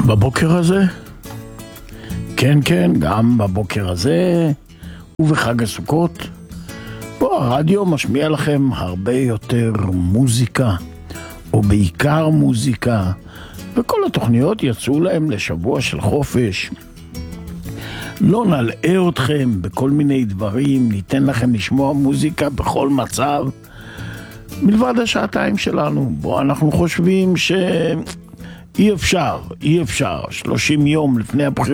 בבוקר הזה? כן, גם בבוקר הזה ובחג הסוכות. פה הרדיו משמיע לכם הרבה יותר מוזיקה, או בעיקר מוזיקה, וכל התוכניות יצאו להם לשבוע של חופש. לא נלאה אתכם בכל מיני דברים, ניתן לכם לשמוע מוזיקה בכל מצב, מלבד השעתיים שלנו, בו אנחנו חושבים אי אפשר, 30 יום לפני הבחירות,